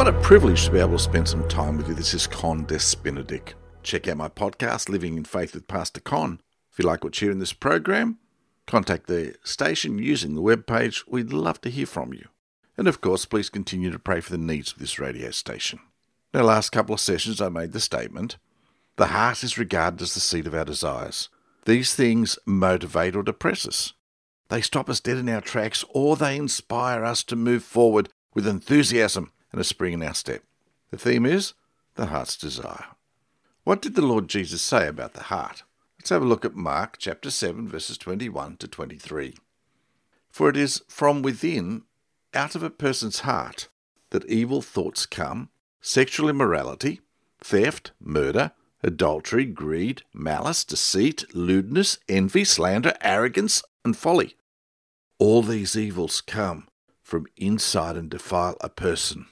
What a privilege to be able to spend some time with you. This is Con Des Benedict. Check out my podcast, Living in Faith with Pastor Con. If you like what you hear in this program, contact the station using the webpage. We'd love to hear from you. And of course, please continue to pray for the needs of this radio station. In the last couple of sessions, I made the statement, the heart is regarded as the seat of our desires. These things motivate or depress us. They stop us dead in our tracks, or they inspire us to move forward with enthusiasm and a spring in our step. The theme is the heart's desire. What did the Lord Jesus say about the heart? Let's have a look at Mark chapter 7, verses 21 to 23. For it is from within, out of a person's heart, that evil thoughts come, sexual immorality, theft, murder, adultery, greed, malice, deceit, lewdness, envy, slander, arrogance, and folly. All these evils come from inside and defile a person.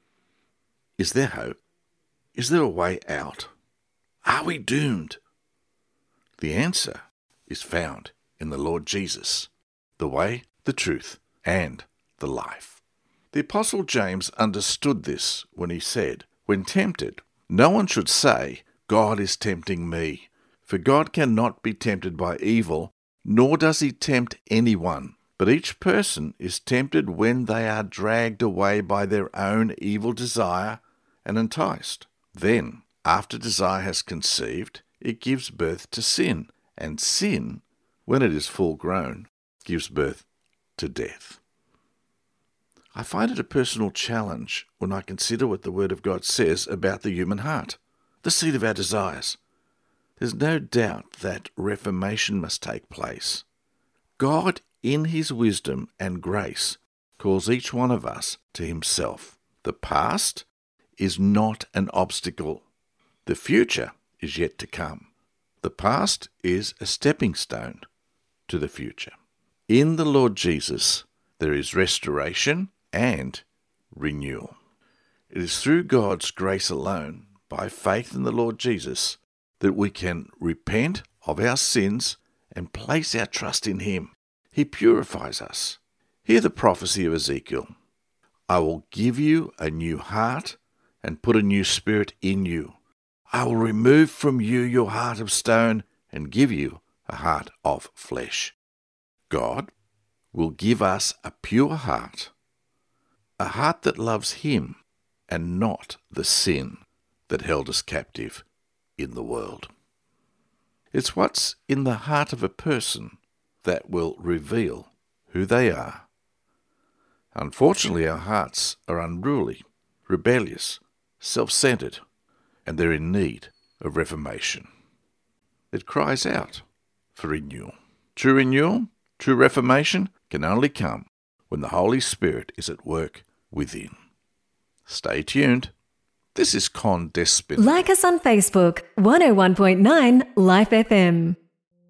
Is there hope? Is there a way out? Are we doomed? The answer is found in the Lord Jesus, the way, the truth, and the life. The Apostle James understood this when he said, when tempted, no one should say, God is tempting me, for God cannot be tempted by evil, nor does he tempt anyone. But each person is tempted when they are dragged away by their own evil desire and enticed. Then, after desire has conceived, it gives birth to sin, and sin, when it is full grown, gives birth to death. I find it a personal challenge when I consider what the Word of God says about the human heart, the seat of our desires. There's no doubt that reformation must take place. God, in his wisdom and grace, calls each one of us to himself. The past is not an obstacle. The future is yet to come. The past is a stepping stone to the future. In the Lord Jesus, there is restoration and renewal. It is through God's grace alone, by faith in the Lord Jesus, that we can repent of our sins and place our trust in him. He purifies us. Hear the prophecy of Ezekiel. I will give you a new heart and put a new spirit in you. I will remove from you your heart of stone and give you a heart of flesh. God will give us a pure heart, a heart that loves him and not the sin that held us captive in the world. It's what's in the heart of a person that will reveal who they are. Unfortunately, our hearts are unruly, rebellious, self-centered, and they're in need of reformation. It cries out for renewal. True renewal, true reformation can only come when the Holy Spirit is at work within. Stay tuned. This is Con Des Benedict. Like us on Facebook, 101.9 Life FM.